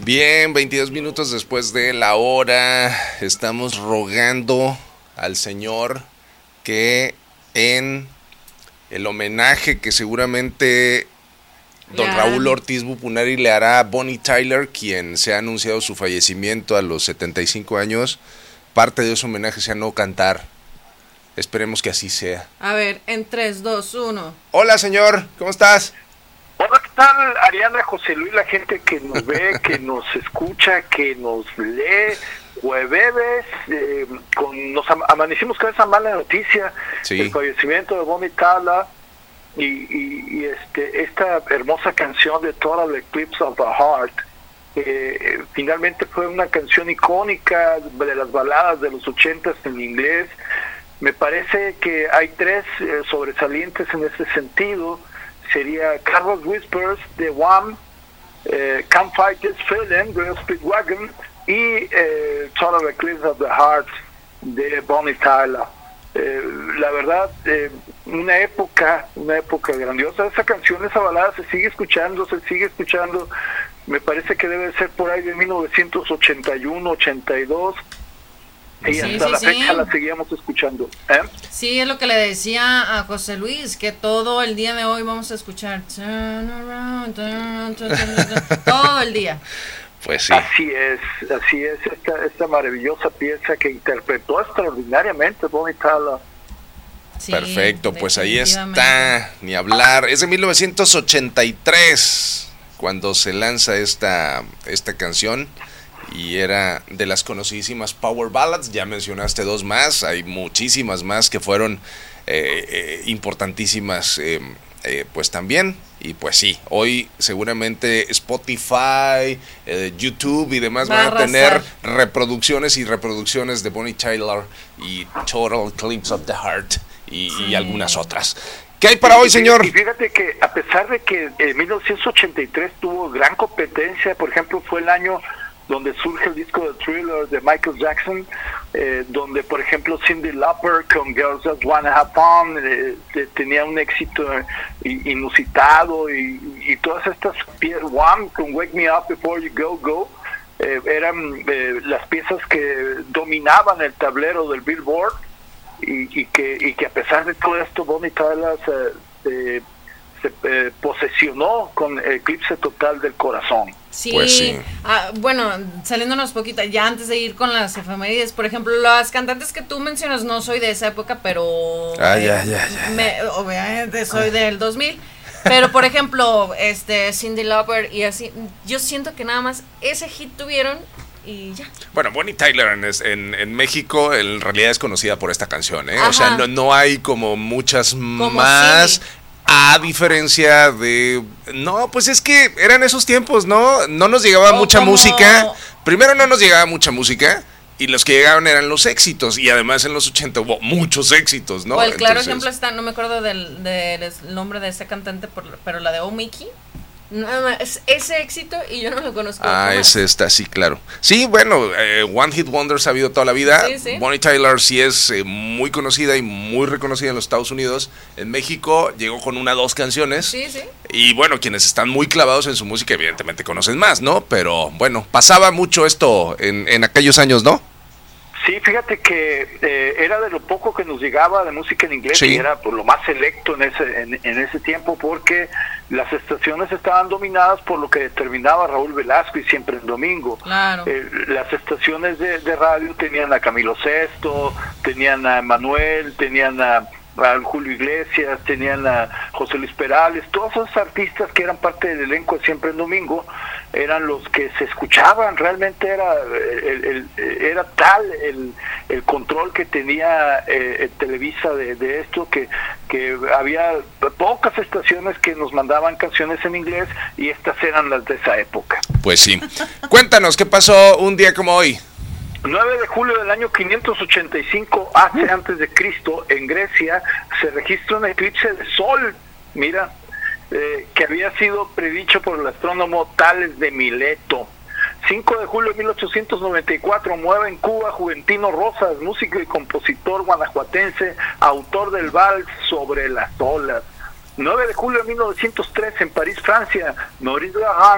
Bien, 22 minutos después de la hora, estamos rogando al Señor que en el homenaje que seguramente don Raúl Ortiz Bupunari le hará a Bonnie Tyler, quien se ha anunciado su fallecimiento a los 75 años, parte de ese homenaje sea no cantar. Esperemos que así sea. A ver, en 3, 2, 1. Hola, señor, ¿cómo estás? Hola, ¿qué tal, Ariana, José Luis, la gente que nos ve, que nos escucha, que nos lee, jueves, nos amanecimos con esa mala noticia, sí, el fallecimiento de Bonnie Tyler y esta hermosa canción de Total Eclipse of the Heart. Finalmente fue una canción icónica de las baladas de los 80s en inglés. Me parece que hay tres sobresalientes en ese sentido. Sería Carlos Whispers de Wham, Can't Fight This Feeling de Speedwagon y Total Eclipse of the Heart de Bonnie Tyler. La verdad, una época grandiosa. Esa canción, esa balada se sigue escuchando. Me parece que debe ser por ahí de 1981, 82. Y hasta la fecha la seguíamos escuchando. Sí, es lo que le decía a José Luis, que todo el día de hoy vamos a escuchar todo el día. Pues sí. Así es, esta maravillosa pieza que interpretó extraordinariamente Bonnie Tyler. Sí, perfecto, pues ahí está, ni hablar. Es de 1983 cuando se lanza esta canción. Y era de las conocidísimas Power Ballads. Ya mencionaste dos más, hay muchísimas más que fueron importantísimas pues también. Y pues sí, hoy seguramente Spotify, YouTube y demás van a tener reproducciones y reproducciones de Bonnie Tyler y Total Eclipse of the Heart y algunas otras. ¿Qué hay para hoy, señor? Y fíjate que a pesar de que 1983 tuvo gran competencia, por ejemplo, fue el año donde surge el disco de Thriller de Michael Jackson, donde por ejemplo Cyndi Lauper con Girls Just Wanna Have Fun tenía un éxito inusitado, y todas estas piezas, Wham con Wake Me Up Before You Go, eran las piezas que dominaban el tablero del Billboard, y que a pesar de todo esto Bonnie Tyler se posesionó con Eclipse Total del Corazón. Sí, pues sí. Bueno, saliéndonos poquita, ya antes de ir con las efemérides, por ejemplo, las cantantes que tú mencionas, no soy de esa época, pero obviamente soy del 2000, pero por ejemplo, Cyndi Lauper y así, yo siento que nada más ese hit tuvieron y ya. Bueno, Bonnie Tyler en México en realidad es conocida por esta canción, o sea, no hay como muchas como más. Cindy. A diferencia de... No, pues es que eran esos tiempos, ¿no? No nos llegaba mucha música. Primero no nos llegaba mucha música. Y los que llegaban eran los éxitos. Y además en los 80 hubo muchos éxitos, ¿no? O el claro ejemplo está, no me acuerdo del nombre de ese cantante, pero la de Oh Mickey. Nada más, ese éxito y yo no lo conozco. Ese está, sí, claro. Sí, bueno, One Hit Wonders ha habido toda la vida. Sí. Bonnie Tyler sí es muy conocida y muy reconocida en los Estados Unidos. En México llegó con 1 o 2 canciones. Sí. Y bueno, quienes están muy clavados en su música evidentemente conocen más, ¿no? Pero bueno, pasaba mucho esto en aquellos años, ¿no? Sí, fíjate que era de lo poco que nos llegaba de música en inglés, y era por lo más selecto en ese tiempo, porque las estaciones estaban dominadas por lo que determinaba Raúl Velasco y Siempre en Domingo. Claro. Las estaciones de radio tenían a Camilo Sesto, tenían a Manuel, tenían a Julio Iglesias, tenían a José Luis Perales, todos esos artistas que eran parte del elenco de Siempre en Domingo eran los que se escuchaban. Realmente era tal el control que tenía Televisa de esto, que había pocas estaciones que nos mandaban canciones en inglés, y estas eran las de esa época. Pues sí. Cuéntanos, ¿qué pasó un día como hoy? 9 de julio del año 585 antes de Cristo, en Grecia se registra un eclipse de sol, mira, que había sido predicho por el astrónomo Tales de Mileto. 5 de julio de 1894 muere en Cuba Juventino Rosas, músico y compositor guanajuatense, autor del vals Sobre las olas. 9 de julio de 1903 en París, Francia, Maurice Graham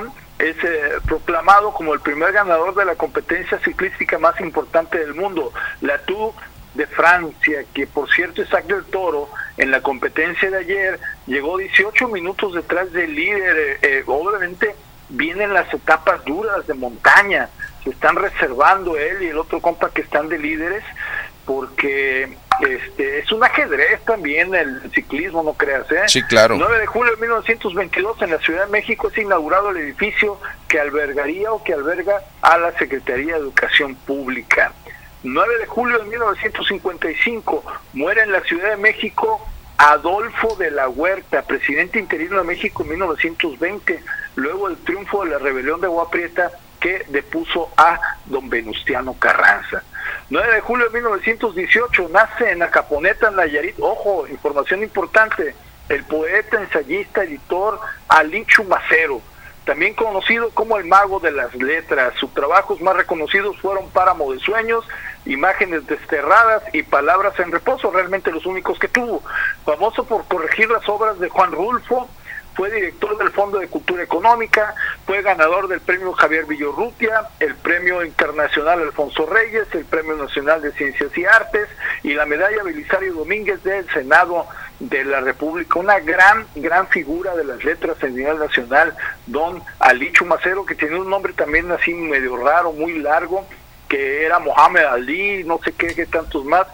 es proclamado como el primer ganador de la competencia ciclística más importante del mundo, la Tour de Francia, que por cierto Isaac del Toro en la competencia de ayer llegó 18 minutos detrás del líder. Obviamente vienen las etapas duras de montaña, se están reservando él y el otro compa que están de líderes, porque es un ajedrez también el ciclismo, no creas, ¿eh? Sí, claro. 9 de julio de 1922 en la Ciudad de México es inaugurado el edificio que albergaría o que alberga a la Secretaría de Educación Pública. 9 de julio de 1955 muere en la Ciudad de México Adolfo de la Huerta, presidente interino de México en 1920, luego del triunfo de la rebelión de Agua Prieta que depuso a don Venustiano Carranza. 9 de julio de 1918 nace en Acaponeta, Nayarit, ojo, información importante, el poeta, ensayista, editor Alí Chumacero, también conocido como el mago de las letras. Sus trabajos más reconocidos fueron Páramo de Sueños, Imágenes Desterradas y Palabras en Reposo, realmente los únicos que tuvo. Famoso por corregir las obras de Juan Rulfo, fue director del Fondo de Cultura Económica, fue ganador del Premio Javier Villorrutia, el Premio Internacional Alfonso Reyes, el Premio Nacional de Ciencias y Artes y la Medalla Belisario Domínguez del Senado de la República. Una gran figura de las letras a nivel nacional, don Alí Chumacero, que tiene un nombre también así medio raro, muy largo, que era Mohamed Ali, no sé qué tantos más,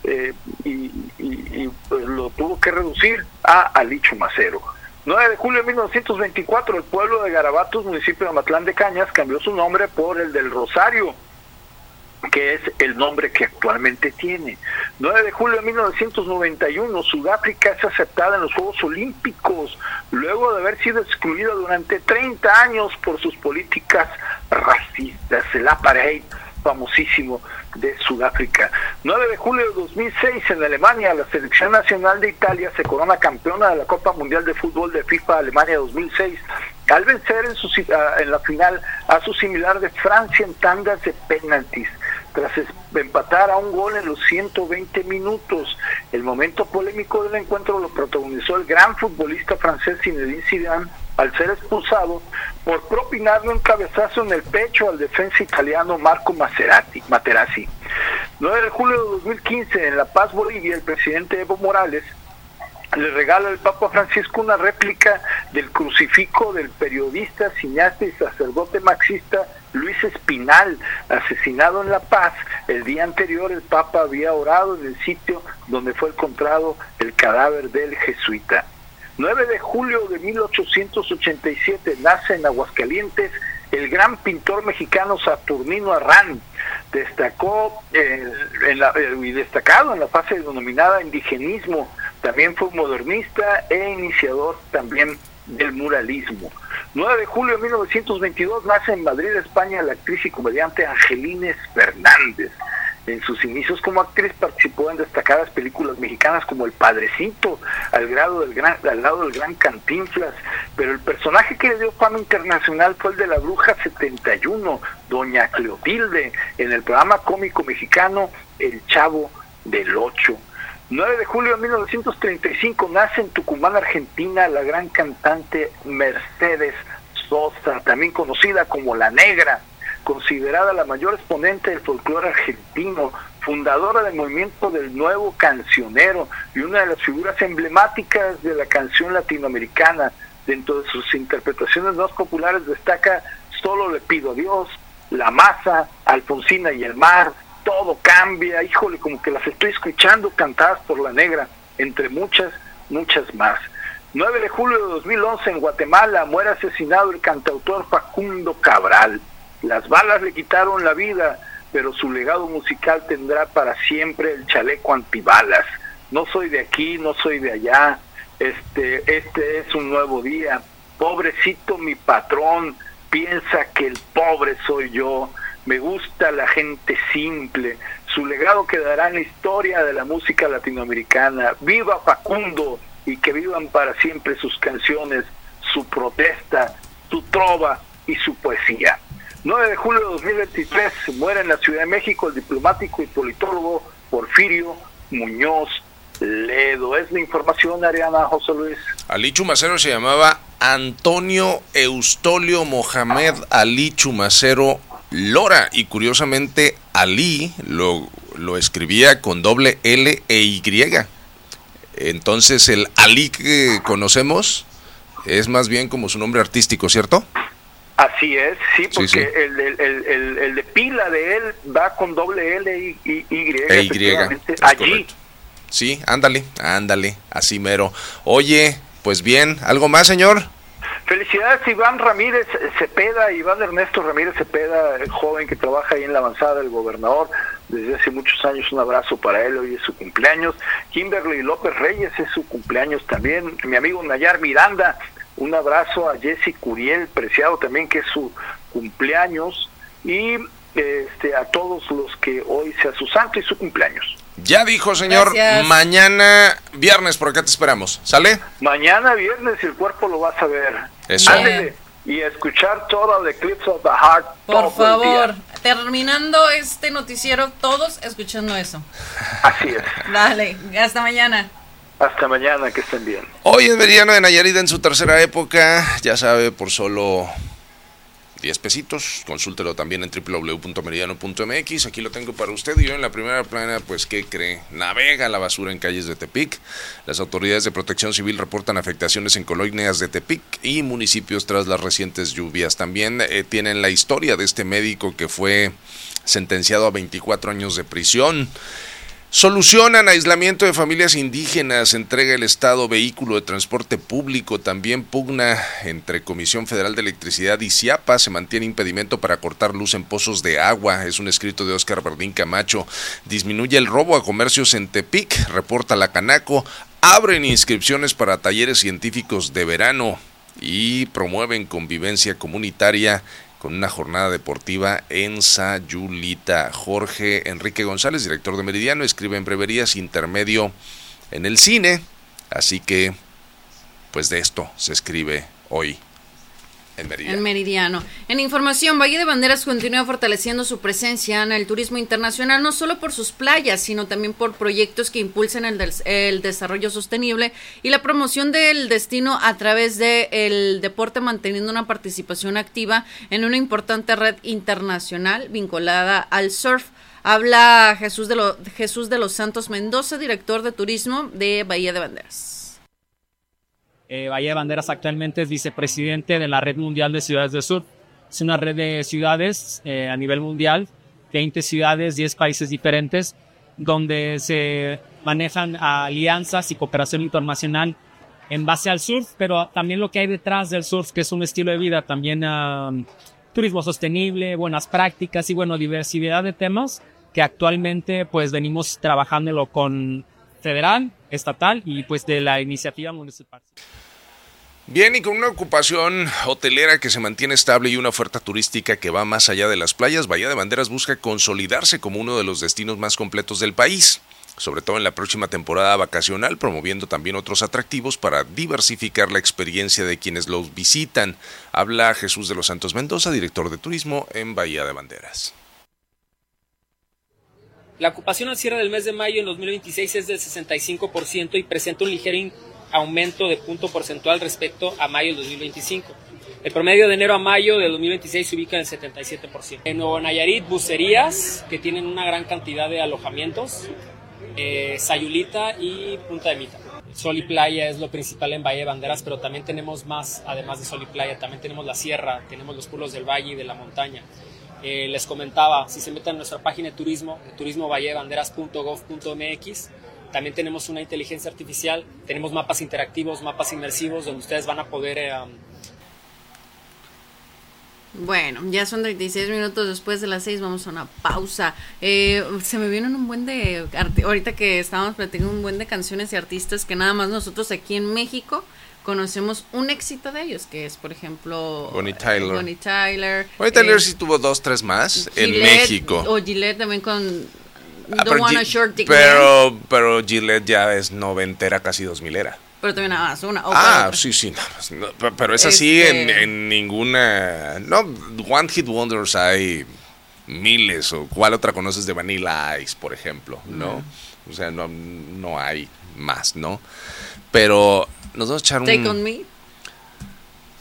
y pues lo tuvo que reducir a Alí Chumacero. 9 de julio de 1924, el pueblo de Garabatos, municipio de Amatlán de Cañas, cambió su nombre por el del Rosario, que es el nombre que actualmente tiene. 9 de julio de 1991, Sudáfrica es aceptada en los Juegos Olímpicos, luego de haber sido excluida durante 30 años por sus políticas racistas, el apartheid famosísimo de Sudáfrica. 9 de julio de 2006, en Alemania, la selección nacional de Italia se corona campeona de la Copa Mundial de Fútbol de FIFA Alemania 2006, al vencer en la final a su similar de Francia en tandas de penaltis, tras empatar a un gol en los 120 minutos. El momento polémico del encuentro lo protagonizó el gran futbolista francés Zinedine Zidane, al ser expulsado por propinarle un cabezazo en el pecho al defensa italiano Marco Materazzi. 9 de julio de 2015, en La Paz, Bolivia, el presidente Evo Morales le regala al Papa Francisco una réplica del crucifijo del periodista, cineasta y sacerdote marxista Luis Espinal, asesinado en La Paz. El día anterior el Papa había orado en el sitio donde fue encontrado el cadáver del jesuita. 9 de julio de 1887 nace en Aguascalientes el gran pintor mexicano Saturnino Arrán, destacado en la fase denominada indigenismo. También fue modernista e iniciador también del muralismo. 9 de julio de 1922 nace en Madrid, España, la actriz y comediante Angelines Fernández. En sus inicios como actriz participó en destacadas películas mexicanas como El Padrecito, al lado del gran Cantinflas, pero el personaje que le dio fama internacional fue el de la Bruja 71, Doña Cleotilde, en el programa cómico mexicano El Chavo del Ocho. 9 de julio de 1935 nace en Tucumán, Argentina, la gran cantante Mercedes Sosa, también conocida como La Negra, considerada la mayor exponente del folclore argentino, fundadora del movimiento del nuevo cancionero y una de las figuras emblemáticas de la canción latinoamericana. Dentro de sus interpretaciones más populares destaca Solo le pido a Dios, La Masa, Alfonsina y el Mar, Todo cambia, híjole, como que las estoy escuchando cantadas por La Negra, entre muchas más. 9 de julio de 2011 en Guatemala muere asesinado el cantautor Facundo Cabral. Las balas le quitaron la vida, pero su legado musical tendrá para siempre el chaleco antibalas. No soy de aquí, no soy de allá, este es un nuevo día. Pobrecito mi patrón, piensa que el pobre soy yo. Me gusta la gente simple. Su legado quedará en la historia de la música latinoamericana. ¡Viva Facundo! Y que vivan para siempre sus canciones, su protesta, su trova y su poesía. 9 de julio de 2023 muere en la Ciudad de México el diplomático y politólogo Porfirio Muñoz Ledo. Es la información, Ariana, José Luis. Alí Chumacero se llamaba Antonio Eustolio Mohamed Ali Chumacero Lora. Y curiosamente, Ali lo escribía con doble L e Y. Entonces, el Ali que conocemos es más bien como su nombre artístico, ¿cierto? Así es, sí, porque Sí. El de pila de él va con doble L y Y. Efectivamente. Es Allí. correcto. Sí, ándale, así mero. Oye, pues bien, ¿algo más, señor? Felicidades Iván Ramírez Cepeda, Iván Ernesto Ramírez Cepeda, el joven que trabaja ahí en la avanzada del gobernador desde hace muchos años. Un abrazo para él, hoy es su cumpleaños. Kimberly López Reyes es su cumpleaños también. Mi amigo Nayar Miranda, un abrazo a Jessy Curiel Preciado también, que es su cumpleaños, y a todos los que hoy sea su santo y su cumpleaños. Ya dijo, señor. Gracias. Mañana viernes, por acá te esperamos. ¿Sale? Mañana viernes el cuerpo lo vas a ver. Eso. Ándele, y a escuchar Total Eclipse of the Heart Por todo el día. favor, terminando este noticiero, todos escuchando eso. Así es. Dale, hasta mañana. Hasta mañana, que estén bien. Hoy en Meridiano de Nayarit en su tercera época, ya sabe, por solo 10 pesitos, consúltelo también en www.meridiano.mx, aquí lo tengo para usted. Y yo en la primera plana, pues, ¿qué cree? Navega la basura en calles de Tepic. Las autoridades de protección civil reportan afectaciones en colonias de Tepic y municipios tras las recientes lluvias. También tienen la historia de este médico que fue sentenciado a 24 años de prisión. Solucionan aislamiento de familias indígenas, entrega el Estado vehículo de transporte público. También pugna entre Comisión Federal de Electricidad y CIAPA. Se mantiene impedimento para cortar luz en pozos de agua. Es un escrito de Óscar Verdín Camacho. Disminuye el robo a comercios en Tepic, reporta la Canaco. Abren inscripciones para talleres científicos de verano y promueven convivencia comunitaria con una jornada deportiva en Sayulita. Jorge Enrique González, director de Meridiano, escribe en breverías: intermedio en el cine. Así que, pues de esto se escribe hoy en Meridiano. En Meridiano. En información, Valle de Banderas continúa fortaleciendo su presencia en el turismo internacional, no solo por sus playas, sino también por proyectos que impulsen el desarrollo sostenible y la promoción del destino a través del deporte, manteniendo una participación activa en una importante red internacional vinculada al surf. Habla Jesús de los Santos Mendoza, director de turismo de Bahía de Banderas. Bahía de Banderas actualmente es vicepresidente de la Red Mundial de Ciudades del Sur. Es una red de ciudades a nivel mundial, 20 ciudades, 10 países diferentes, donde se manejan alianzas y cooperación internacional en base al surf, pero también lo que hay detrás del surf, que es un estilo de vida, también turismo sostenible, buenas prácticas y diversidad de temas que actualmente pues venimos trabajándolo con federal, estatal y pues de la iniciativa municipal. Bien, y con una ocupación hotelera que se mantiene estable y una oferta turística que va más allá de las playas, Bahía de Banderas busca consolidarse como uno de los destinos más completos del país, sobre todo en la próxima temporada vacacional, promoviendo también otros atractivos para diversificar la experiencia de quienes los visitan. Habla Jesús de los Santos Mendoza, director de turismo en Bahía de Banderas. La ocupación al cierre del mes de mayo en 2026 es del 65% y presenta un ligero aumento de punto porcentual respecto a mayo del 2025. El promedio de enero a mayo del 2026 se ubica en el 77%. En Nuevo Nayarit, bucerías, que tienen una gran cantidad de alojamientos, Sayulita y Punta de Mita. Sol y playa es lo principal en Bahía de Banderas, pero también tenemos más, además de sol y playa, también tenemos la sierra, tenemos los pueblos del valle y de la montaña. Les comentaba, si se meten en nuestra página de turismovalledebanderas.gov.mx, también tenemos una inteligencia artificial, tenemos mapas interactivos, mapas inmersivos, donde ustedes van a poder... Bueno, ya son 36 minutos después de las 6, vamos a una pausa. Se me vienen un buen de... Ahorita que estábamos platicando un buen de canciones y artistas que nada más nosotros aquí en México conocemos un éxito de ellos, que es, por ejemplo, Bonnie Tyler. Bonnie Tyler Sí tuvo 2, 3 más Gillette, en México. O Gillette también con Pero Want a Short Dick Man. Pero Gillette ya es noventera, casi 2000era. Pero también nada más una. Sí, nada más. No, pero es así en ninguna... No, One Hit Wonders hay miles. ¿O cuál otra conoces de Vanilla Ice, por ejemplo? ¿No? O sea, no hay más, ¿no? Pero nos vamos a echar Take On Me.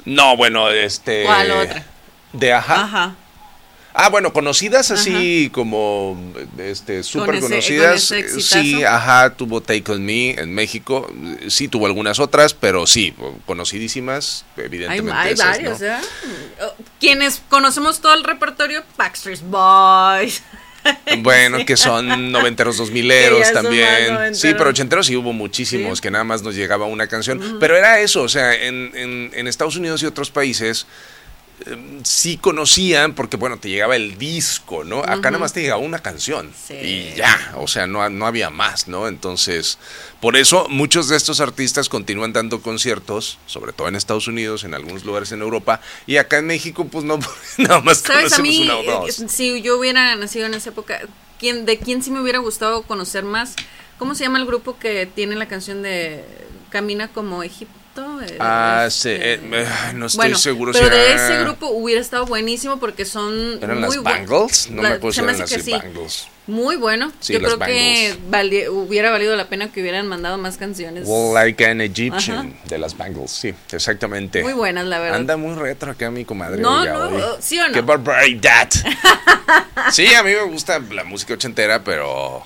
No, bueno, ¿Cuál otra? De Ajá. Ajá. Ah, bueno, conocidas así como súper conocidas. Con ese sí, Ajá, tuvo Take On Me en México. Sí, tuvo algunas otras, pero sí, conocidísimas, evidentemente. Hay esas, varios, ¿no? ¿eh? Quienes conocemos todo el repertorio, Backstreet Boys. Bueno, que son noventeros, dos mileros Que ya son más también. noventeros. Sí, pero ochenteros sí hubo muchísimos, Sí. que nada más nos llegaba una canción. Pero era eso, o sea, en Estados Unidos y otros países sí conocían, porque bueno, te llegaba el disco, ¿no? Acá nada más te llegaba una canción. Sí. Y ya, o sea, no había más, ¿no? Entonces, por eso muchos de estos artistas continúan dando conciertos, sobre todo en Estados Unidos, en algunos lugares en Europa, y acá en México, pues no, nada más ¿Sabes? A conocemos mí, una o dos. si yo hubiera nacido en esa época, ¿de quién sí me hubiera gustado conocer más? ¿Cómo se llama el grupo que tiene la canción de Camina como Egipto? Sí, no estoy seguro pero si de era... ese grupo hubiera estado buenísimo porque son ¿Eran muy las Bangles? No me acuerdo si se me eran hace las que sí. Bangles. Muy bueno. Sí, yo las creo que hubiera valido la pena que hubieran mandado más canciones. Like an Egyptian, Ajá. de las Bangles, sí, exactamente. Muy buenas, la verdad. Anda muy retro acá mi comadre. No, oiga, no, hoy. ¿sí o no? ¡Qué barbaridad! Sí, a mí me gusta la música ochentera, pero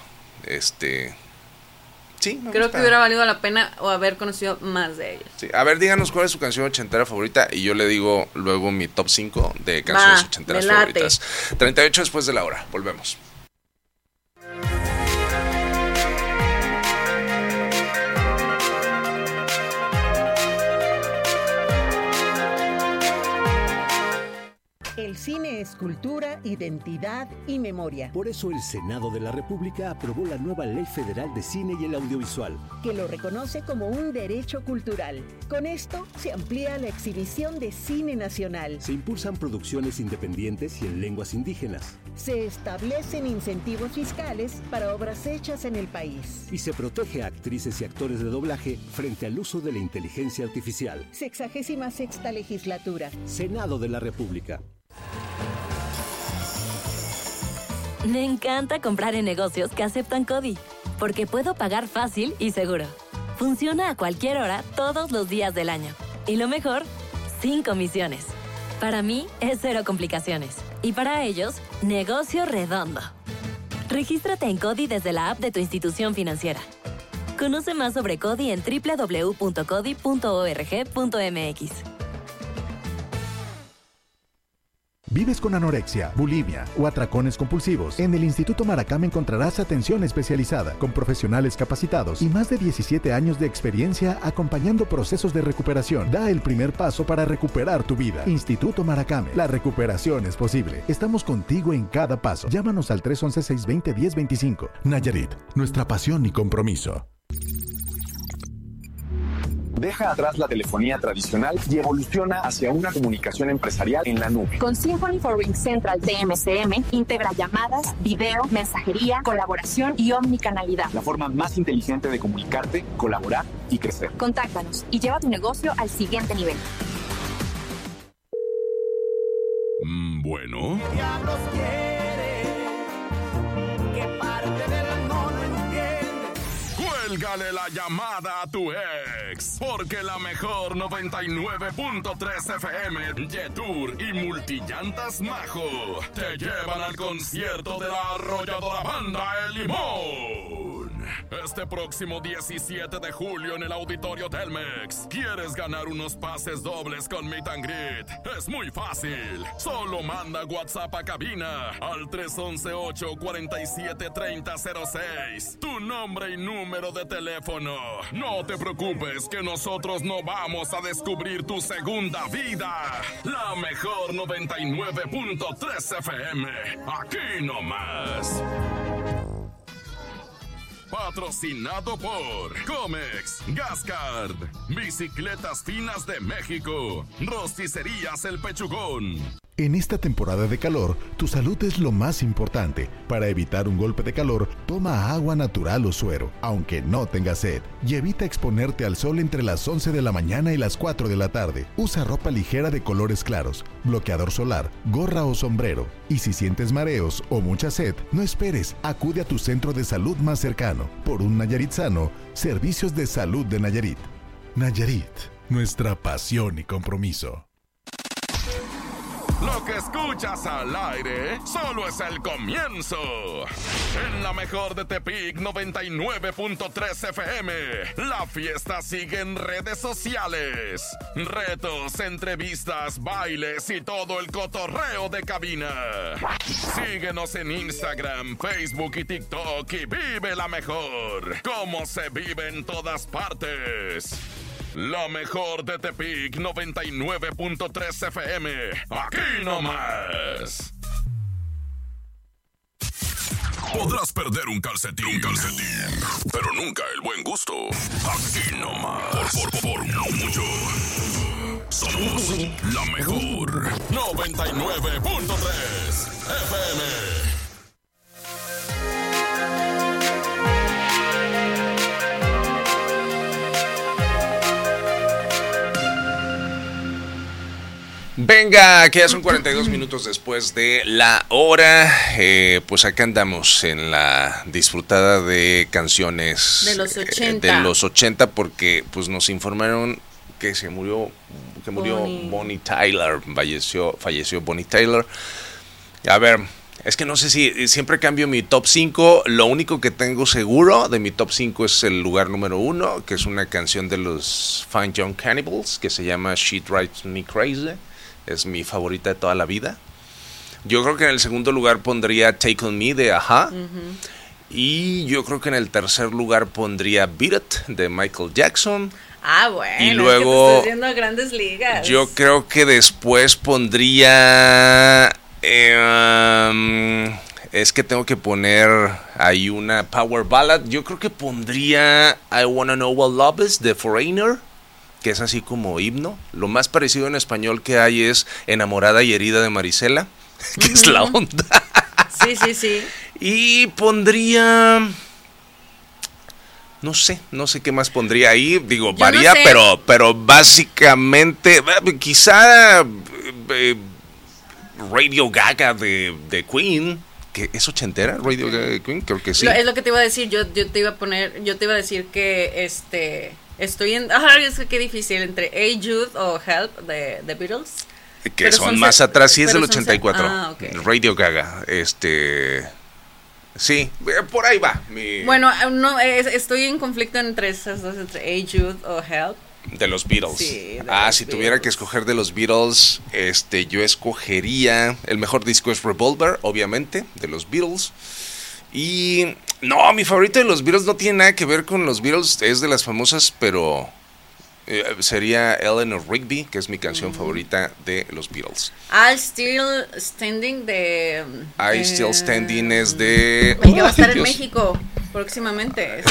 sí, me Creo gusta. que hubiera valido la pena o haber conocido más de ellos. Sí. A ver, díganos cuál es su canción ochentera favorita y yo le digo luego mi top 5 de canciones ochenteras me late. favoritas. 38 después de la hora, volvemos. El cine es cultura, identidad y memoria, Por eso el Senado de la República aprobó la nueva Ley Federal de Cine y el Audiovisual. que lo reconoce como un derecho cultural. Con esto se amplía la exhibición de cine nacional. Se impulsan producciones independientes y en lenguas indígenas. Se establecen incentivos fiscales para obras hechas en el país. Y se protege a actrices y actores de doblaje frente al uso de la inteligencia artificial. 66ª legislatura. Senado de la República. Me encanta comprar en negocios que aceptan CODI, porque puedo pagar fácil y seguro. Funciona a cualquier hora, todos los días del año. Y lo mejor, sin comisiones. Para mí, es cero complicaciones. Y para ellos, negocio redondo. Regístrate en CODI desde la app de tu institución financiera. Conoce más sobre CODI en www.codi.org.mx. ¿Vives con anorexia, bulimia o atracones compulsivos? En el Instituto Maracame encontrarás atención especializada, con profesionales capacitados y más de 17 años de experiencia acompañando procesos de recuperación. Da el primer paso para recuperar tu vida. Instituto Maracame, la recuperación es posible. Estamos contigo en cada paso. Llámanos al 311-620-1025. Nayarit, nuestra pasión y compromiso. Deja atrás la telefonía tradicional y evoluciona hacia una comunicación empresarial en la nube. Con Symphony for Ring Central de MCM, integra llamadas, video, mensajería, colaboración y omnicanalidad. La forma más inteligente de comunicarte, colaborar y crecer. Contáctanos y lleva tu negocio al siguiente nivel. Bueno. Cuélgale la llamada a tu ex, porque la mejor 99.3 FM, Yetur y Multillantas Majo te llevan al concierto de la arrolladora banda El Limón. Este próximo 17 de julio en el Auditorio Telmex. ¿Quieres ganar unos pases dobles con Meet and Greet? Es muy fácil. Solo manda WhatsApp a cabina al 311-847-3006. Tu nombre y número de teléfono. No te preocupes que nosotros no vamos a descubrir tu segunda vida. La mejor 99.3 FM. Aquí nomás. Patrocinado por Comex, Gascard, Bicicletas Finas de México, Rosticerías El Pechugón. En esta temporada de calor, tu salud es lo más importante. Para evitar un golpe de calor, toma agua natural o suero, aunque no tengas sed. Y evita exponerte al sol entre las 11 de la mañana y las 4 de la tarde. Usa ropa ligera de colores claros, bloqueador solar, gorra o sombrero. Y si sientes mareos o mucha sed, no esperes, acude a tu centro de salud más cercano. Por un Nayarit sano, Servicios de Salud de Nayarit. Nayarit, nuestra pasión y compromiso. Lo que escuchas al aire solo es el comienzo. En la mejor de Tepic 99.3 FM, la fiesta sigue en redes sociales. Retos, entrevistas, bailes y todo el cotorreo de cabina. Síguenos en Instagram, Facebook y TikTok y vive la mejor. Como se vive en todas partes. La mejor de Tepic 99.3 FM. Aquí nomás. Podrás perder un calcetín, pero nunca el buen gusto. Aquí nomás. Por mucho. Somos la mejor. 99.3 FM. Venga, que ya son 42 minutos después de la hora. Pues acá andamos en la disfrutada de canciones de los 80. De los 80, porque pues nos informaron que murió Bonnie Tyler. Falleció Bonnie Tyler. A ver, es que no sé si siempre cambio mi top 5. Lo único que tengo seguro de mi top 5 es el lugar número 1, que es una canción de los Fine Young Cannibals que se llama She Drives Me Crazy. Es mi favorita de toda la vida. Yo creo que en el segundo lugar pondría Take On Me de A-ha. Uh-huh. Y yo creo que en el tercer lugar pondría Beat It de Michael Jackson. Ah, bueno, y luego, es que te estoy haciendo grandes ligas. Yo creo que después pondría... es que tengo que poner ahí una power ballad. Yo creo que pondría I Wanna Know What Love Is de Foreigner, que es así como himno. Lo más parecido en español que hay es Enamorada y Herida de Marisela, que es la onda. Sí. Y pondría... No sé qué más pondría ahí. Digo, varía, pero básicamente quizá Radio Gaga de Queen, que es ochentera, Radio Gaga de Queen, creo que sí. Es lo que te iba a decir, yo te iba a decir que estoy en... es que qué difícil, entre Hey Jude o Help de Beatles. Que pero son más atrás, sí es del 84. Okay. Radio Gaga, sí, por ahí va. Bueno, no, estoy en conflicto entre esas dos, entre Hey Jude o Help. De los Beatles. Sí, si tuviera que escoger de los Beatles, yo escogería... El mejor disco es Revolver, obviamente, de los Beatles. Y... No, mi favorito de los Beatles no tiene nada que ver con los Beatles. Es de las famosas, pero... sería Eleanor Rigby, que es mi canción favorita de los Beatles. I'm Still Standing de... I'm Still Standing es de... que va a estar en México próximamente.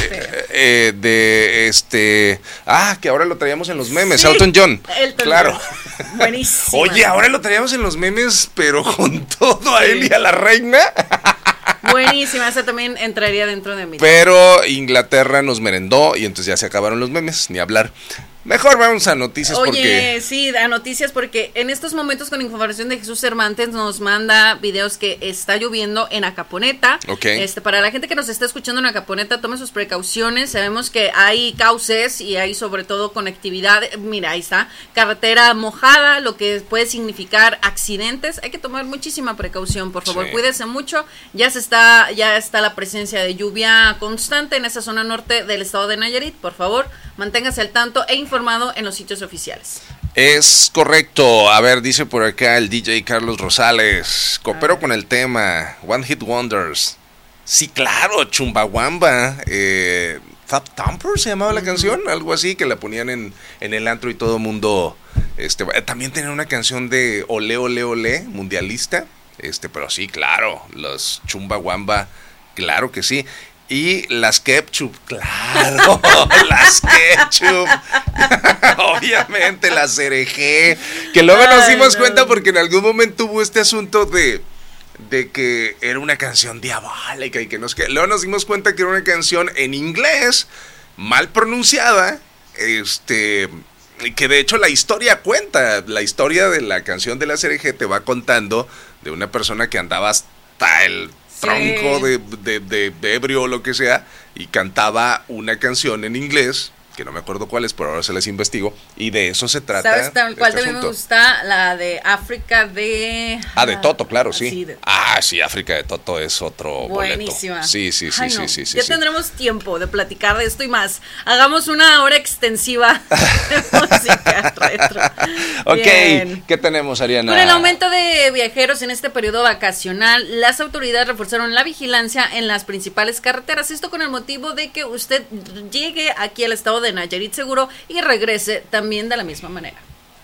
que ahora lo traíamos en los memes, sí, Elton John. Claro. Buenísimo. Oye, ahora lo traíamos en los memes, pero con todo a él y a la reina. Buenísima, esa también entraría dentro de mí. Pero Inglaterra nos merendó y entonces ya se acabaron los memes, ni hablar. Mejor vamos a noticias. Oye, sí, a noticias porque en estos momentos con información de Jesús Cervantes nos manda videos que está lloviendo en Acaponeta. Okay. Para la gente que nos está escuchando en Acaponeta, tome sus precauciones. Sabemos que hay cauces y hay sobre todo conectividad. Mira, ahí está, carretera mojada, lo que puede significar accidentes. Hay que tomar muchísima precaución, por favor, sí. Cuídese mucho. Ya está la presencia de lluvia constante en esa zona norte del estado de Nayarit. Por favor, manténgase al tanto e informado en los sitios oficiales. Es correcto. A ver, dice por acá el DJ Carlos Rosales. Coopero con el tema One Hit Wonders. Sí, claro, Chumbawamba. Fab Thumper se llamaba la canción, algo así, que la ponían en el antro y todo el mundo. También tenía una canción de Olé, Olé, Olé, mundialista. Pero sí, claro, los Chumbawamba, claro que sí. Y las Ketchup, claro, las Ketchup, obviamente las Cereje, que luego nos dimos cuenta porque en algún momento hubo este asunto de que era una canción diabólica y que luego nos dimos cuenta que era una canción en inglés, mal pronunciada, que de hecho la historia de la canción de la Cereje te va contando de una persona que andaba hasta el tronco de ebrio o lo que sea, y cantaba una canción en inglés que no me acuerdo cuáles, pero ahora se les investigo, y de eso se trata. ¿Sabes cuál también me gusta? La de África de... de Toto, claro, sí. Sí, sí, África de Toto es otro buenísima. Boleto. Sí. Ya tendremos tiempo de platicar de esto y más. Hagamos una hora extensiva de música retro. Ok, Bien. ¿Qué tenemos, Ariana? Con el aumento de viajeros en este periodo vacacional, las autoridades reforzaron la vigilancia en las principales carreteras. Esto con el motivo de que usted llegue aquí al estado de Nayarit seguro y regrese también de la misma manera.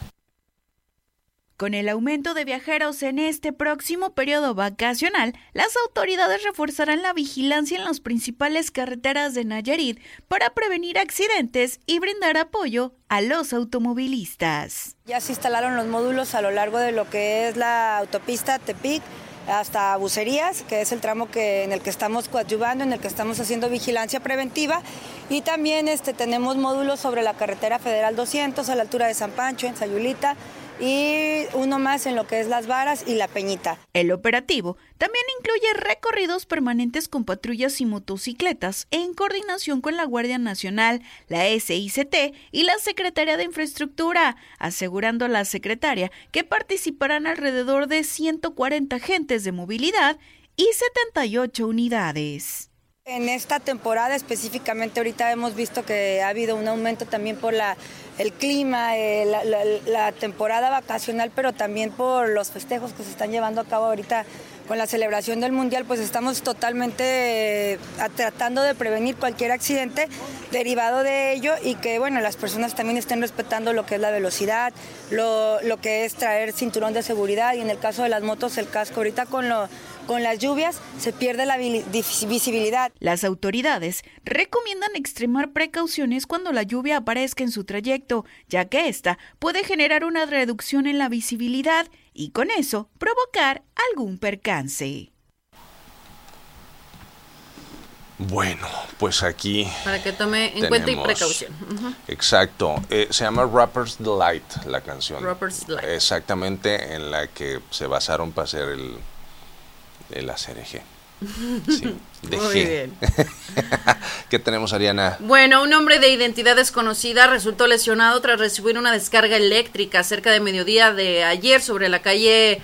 Con el aumento de viajeros en este próximo periodo vacacional, las autoridades reforzarán la vigilancia en las principales carreteras de Nayarit para prevenir accidentes y brindar apoyo a los automovilistas. Ya se instalaron los módulos a lo largo de lo que es la autopista Tepic hasta Bucerías, que es el tramo en el que estamos coadyuvando, en el que estamos haciendo vigilancia preventiva, y también tenemos módulos sobre la carretera federal 200 a la altura de San Pancho, en Sayulita, y uno más en lo que es Las Varas y La Peñita. El operativo también incluye recorridos permanentes con patrullas y motocicletas en coordinación con la Guardia Nacional, la SICT y la Secretaría de Infraestructura, asegurando a la secretaria que participarán alrededor de 140 agentes de movilidad y 78 unidades. En esta temporada específicamente ahorita hemos visto que ha habido un aumento también por el clima, la temporada vacacional, pero también por los festejos que se están llevando a cabo ahorita con la celebración del Mundial, pues estamos totalmente tratando de prevenir cualquier accidente derivado de ello y que las personas también estén respetando lo que es la velocidad, lo que es traer cinturón de seguridad y en el caso de las motos el casco. Ahorita con las lluvias se pierde la visibilidad. Las autoridades recomiendan extremar precauciones cuando la lluvia aparezca en su trayecto, ya que esta puede generar una reducción en la visibilidad y con eso provocar algún percance. Bueno, pues aquí para que tome en cuenta y precaución. Exacto, se llama Rapper's Delight la canción. Rapper's Delight. Exactamente, en la que se basaron para hacer el ACRG. Sí, muy bien. ¿Qué tenemos, Ariana? Bueno, un hombre de identidad desconocida resultó lesionado tras recibir una descarga eléctrica cerca de mediodía de ayer sobre una calle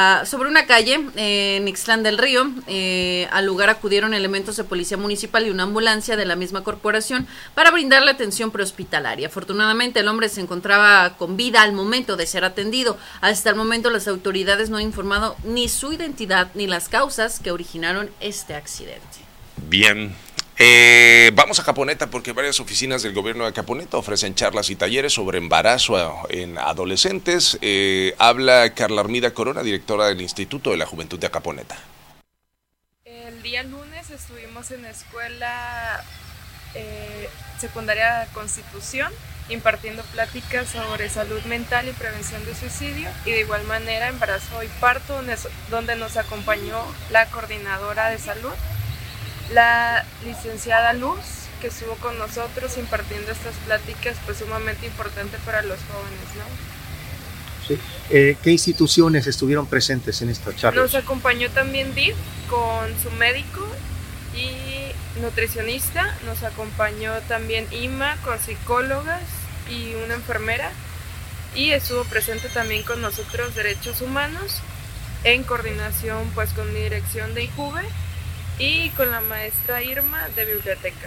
en Ixtlán del Río. Al lugar acudieron elementos de policía municipal y una ambulancia de la misma corporación para brindarle atención prehospitalaria. Afortunadamente, el hombre se encontraba con vida al momento de ser atendido. Hasta el momento, las autoridades no han informado ni su identidad ni las causas que originaron este accidente. Bien. Vamos a Caponeta porque varias oficinas del gobierno de Caponeta ofrecen charlas y talleres sobre embarazo en adolescentes. Habla Carla Armida Corona, directora del Instituto de la Juventud de Caponeta. El día lunes estuvimos en la escuela secundaria Constitución impartiendo pláticas sobre salud mental y prevención de suicidio y de igual manera embarazo y parto, donde nos acompañó la coordinadora de salud, la licenciada Luz, que estuvo con nosotros impartiendo estas pláticas pues sumamente importantes para los jóvenes, ¿no? Sí. ¿Qué instituciones estuvieron presentes en esta charla? Nos acompañó también DIF con su médico y nutricionista, nos acompañó también IMA con psicólogas y una enfermera y estuvo presente también con nosotros Derechos Humanos en coordinación pues con mi dirección de IJUVE y con la maestra Irma de Bibliotecas.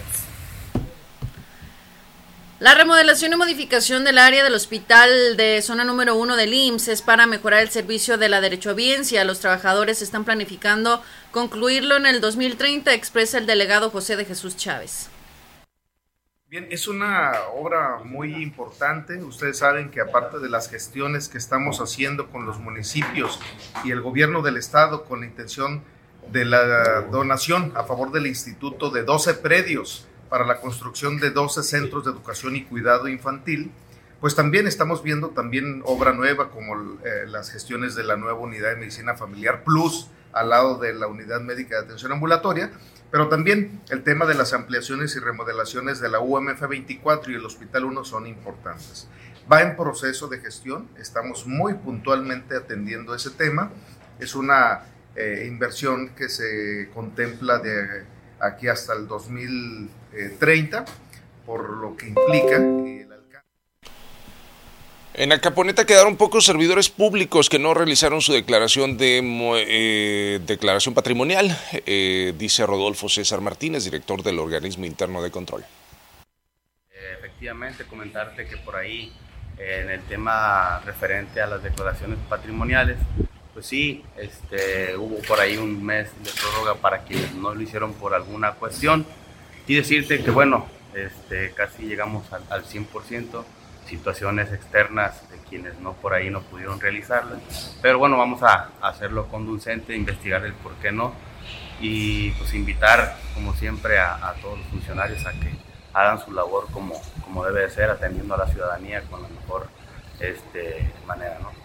La remodelación y modificación del área del hospital de zona número 1 del IMSS es para mejorar el servicio de la derechohabiencia. Los trabajadores están planificando concluirlo en el 2030, expresa el delegado José de Jesús Chávez. Bien, es una obra muy importante. Ustedes saben que aparte de las gestiones que estamos haciendo con los municipios y el gobierno del estado con la intención de la donación a favor del instituto de 12 predios para la construcción de 12 centros de educación y cuidado infantil, pues también estamos viendo también obra nueva como las gestiones de la nueva unidad de medicina familiar plus al lado de la unidad médica de atención ambulatoria, pero también el tema de las ampliaciones y remodelaciones de la UMF 24 y el Hospital 1 son importantes. Va en proceso de gestión, estamos muy puntualmente atendiendo ese tema, es una inversión que se contempla de aquí hasta el 2030 por lo que implica el alcance. En Acaponeta quedaron pocos servidores públicos que no realizaron su declaración de declaración patrimonial, dice Rodolfo César Martínez, director del Organismo Interno de Control. Efectivamente, comentarte que por ahí, en el tema referente a las declaraciones patrimoniales, pues sí, hubo por ahí un mes de prórroga para quienes no lo hicieron por alguna cuestión, y decirte que bueno, casi llegamos al 100%, situaciones externas de quienes no por ahí no pudieron realizarlas, pero bueno, vamos a hacerlo conducente, investigar el por qué no, y pues invitar como siempre a todos los funcionarios a que hagan su labor como debe de ser, atendiendo a la ciudadanía con la mejor manera, ¿no?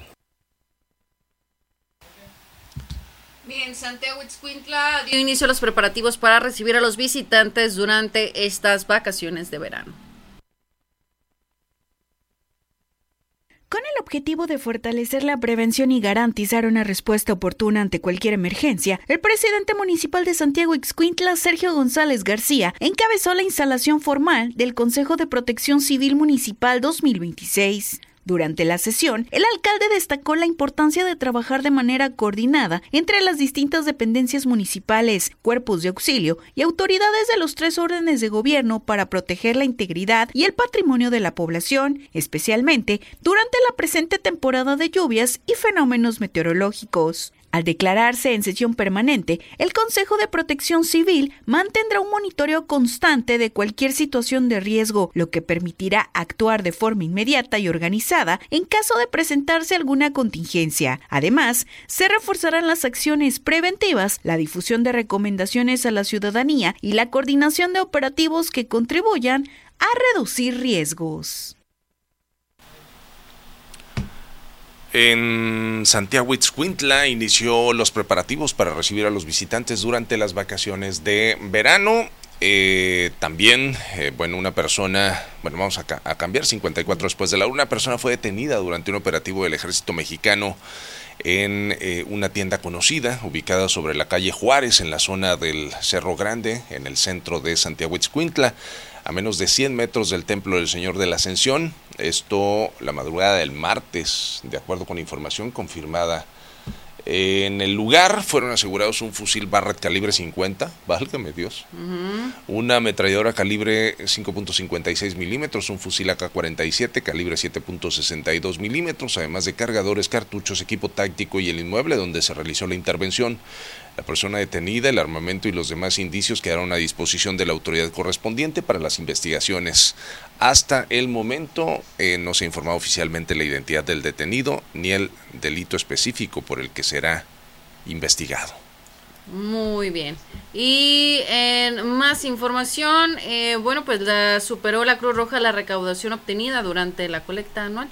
Bien, Santiago Ixcuintla dio inicio a los preparativos para recibir a los visitantes durante estas vacaciones de verano. Con el objetivo de fortalecer la prevención y garantizar una respuesta oportuna ante cualquier emergencia, el presidente municipal de Santiago Ixcuintla, Sergio González García, encabezó la instalación formal del Consejo de Protección Civil Municipal 2026. Durante la sesión, el alcalde destacó la importancia de trabajar de manera coordinada entre las distintas dependencias municipales, cuerpos de auxilio y autoridades de los 3 órdenes de gobierno para proteger la integridad y el patrimonio de la población, especialmente durante la presente temporada de lluvias y fenómenos meteorológicos. Al declararse en sesión permanente, el Consejo de Protección Civil mantendrá un monitoreo constante de cualquier situación de riesgo, lo que permitirá actuar de forma inmediata y organizada en caso de presentarse alguna contingencia. Además, se reforzarán las acciones preventivas, la difusión de recomendaciones a la ciudadanía y la coordinación de operativos que contribuyan a reducir riesgos. En Santiago Ixcuintla inició los preparativos para recibir a los visitantes durante las vacaciones de verano. También, una persona, vamos a cambiar, 54 después de la hora, una persona fue detenida durante un operativo del Ejército Mexicano en una tienda conocida, ubicada sobre la calle Juárez, en la zona del Cerro Grande, en el centro de Santiago Ixcuintla, a menos de 100 metros del Templo del Señor de la Ascensión. Esto la madrugada del martes, de acuerdo con información confirmada. En el lugar fueron asegurados un fusil Barrett calibre 50, válgame Dios, una ametralladora calibre 5.56 milímetros, un fusil AK-47 calibre 7.62 milímetros, además de cargadores, cartuchos, equipo táctico y el inmueble donde se realizó la intervención. La persona detenida, el armamento y los demás indicios quedaron a disposición de la autoridad correspondiente para las investigaciones. Hasta el momento no se ha informado oficialmente la identidad del detenido ni el delito específico por el que será investigado. Muy bien. Y en más información, superó la Cruz Roja la recaudación obtenida durante la colecta anual.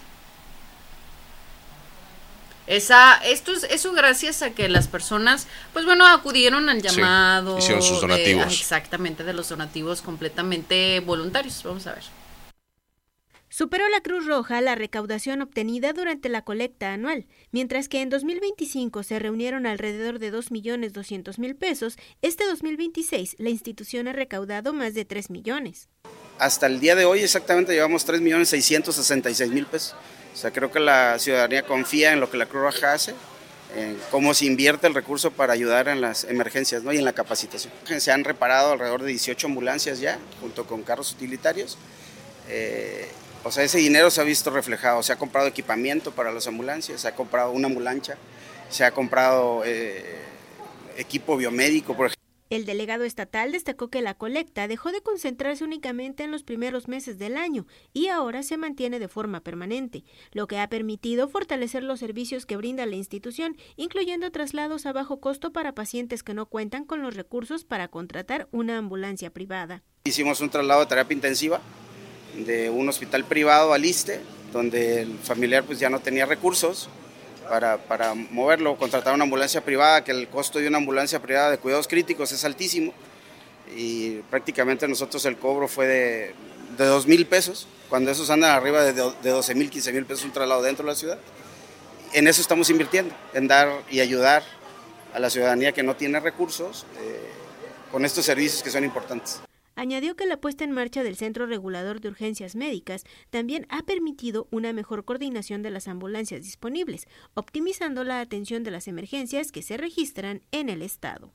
Eso gracias a que las personas, acudieron al llamado. Sí, hicieron sus donativos. Exactamente, de los donativos completamente voluntarios. Vamos a ver. Superó la Cruz Roja la recaudación obtenida durante la colecta anual, mientras que en 2025 se reunieron alrededor de 2.200.000 pesos, este 2026 la institución ha recaudado más de 3 millones. Hasta el día de hoy exactamente llevamos 3.666.000 pesos. O sea, creo que la ciudadanía confía en lo que la Cruz Roja hace, en cómo se invierte el recurso para ayudar en las emergencias, ¿no? Y en la capacitación. Se han reparado alrededor de 18 ambulancias ya, junto con carros utilitarios. Ese dinero se ha visto reflejado, se ha comprado equipamiento para las ambulancias, se ha comprado una ambulancia, se ha comprado equipo biomédico, por ejemplo. El delegado estatal destacó que la colecta dejó de concentrarse únicamente en los primeros meses del año y ahora se mantiene de forma permanente, lo que ha permitido fortalecer los servicios que brinda la institución, incluyendo traslados a bajo costo para pacientes que no cuentan con los recursos para contratar una ambulancia privada. Hicimos un traslado de terapia intensiva de un hospital privado al ISSSTE, donde el familiar ya no tenía recursos para moverlo, contratar una ambulancia privada, que el costo de una ambulancia privada de cuidados críticos es altísimo, y prácticamente nosotros el cobro fue de 2,000 pesos, cuando esos andan arriba de 12,000, 15,000 pesos un traslado dentro de la ciudad. En eso estamos invirtiendo, en dar y ayudar a la ciudadanía que no tiene recursos con estos servicios que son importantes. Añadió que la puesta en marcha del Centro Regulador de Urgencias Médicas también ha permitido una mejor coordinación de las ambulancias disponibles, optimizando la atención de las emergencias que se registran en el estado.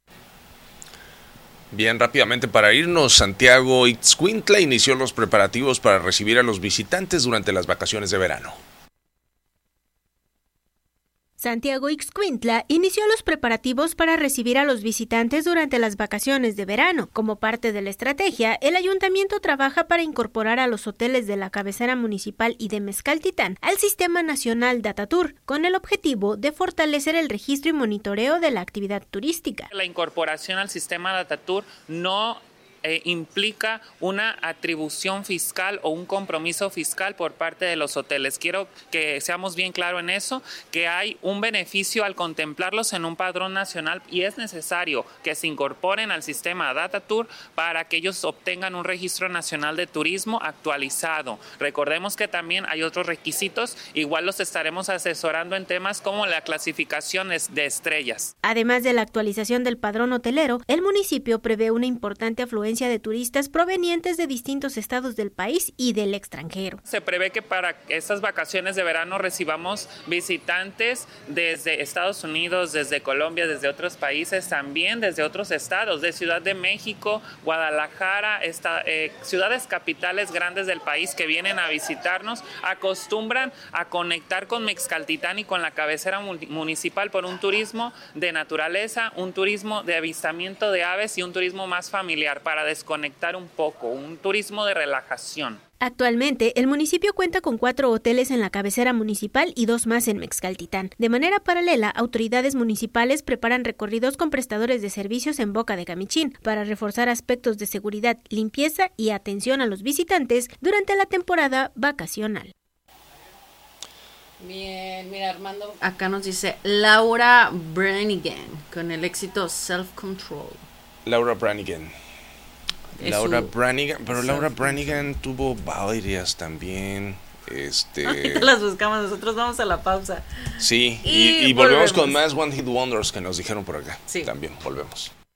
Bien, rápidamente para irnos, Santiago Ixcuintla inició los preparativos para recibir a los visitantes durante las vacaciones de verano. Santiago Ixcuintla inició los preparativos para recibir a los visitantes durante las vacaciones de verano. Como parte de la estrategia, el ayuntamiento trabaja para incorporar a los hoteles de la cabecera municipal y de Mezcaltitán al Sistema Nacional Datatur, con el objetivo de fortalecer el registro y monitoreo de la actividad turística. La incorporación al Sistema Datatur no implica una atribución fiscal o un compromiso fiscal por parte de los hoteles. Quiero que seamos bien claros en eso, que hay un beneficio al contemplarlos en un padrón nacional y es necesario que se incorporen al sistema Datatur para que ellos obtengan un registro nacional de turismo actualizado. Recordemos que también hay otros requisitos, igual los estaremos asesorando en temas como la clasificación de estrellas. Además de la actualización del padrón hotelero, el municipio prevé una importante afluencia de turistas provenientes de distintos estados del país y del extranjero. Se prevé que para estas vacaciones de verano recibamos visitantes desde Estados Unidos, desde Colombia, desde otros países, también desde otros estados, de Ciudad de México, Guadalajara, ciudades capitales grandes del país que vienen a visitarnos, acostumbran a conectar con Mezcaltitán y con la cabecera municipal por un turismo de naturaleza, un turismo de avistamiento de aves y un turismo más familiar para desconectar un poco, un turismo de relajación. Actualmente, el municipio cuenta con 4 hoteles en la cabecera municipal y 2 más en Mezcaltitán. De manera paralela, autoridades municipales preparan recorridos con prestadores de servicios en Boca de Camichín para reforzar aspectos de seguridad, limpieza y atención a los visitantes durante la temporada vacacional. Bien, mira Armando, acá nos dice Laura Branigan con el éxito Self Control. Laura Branigan, pero Laura Branigan tuvo varias también. Ahorita las buscamos, nosotros vamos a la pausa. Sí, y volvemos con más One Hit Wonders que nos dijeron por acá. Sí. También volvemos.